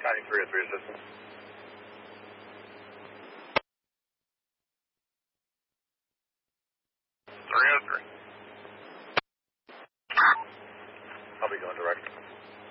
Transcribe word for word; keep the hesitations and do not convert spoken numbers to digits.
County three oh three assistance. three oh three. I'll be going direct.